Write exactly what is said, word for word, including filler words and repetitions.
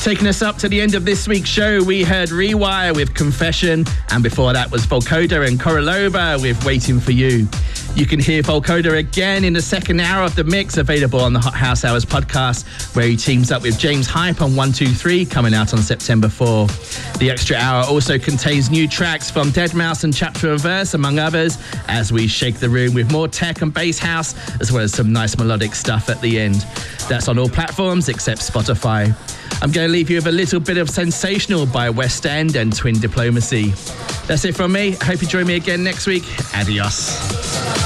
Taking us up to the end of this week's show, we heard Rewire with Confession, and before that was Volkoda and Korolova with Waiting for You. You can hear Volkoda again in the second hour of the mix, available on the Hot House Hours podcast, where he teams up with James Hype on one two three, coming out on September fourth. The extra hour also contains new tracks from deadmau five and Chapter of Verse, among others, as we shake the room with more tech and bass house, as well as some nice melodic stuff at the end. That's on all platforms except Spotify. I'm going to leave you with a little bit of Sensational by West End and Twin Diplomacy. That's it from me. I hope you join me again next week. Adios.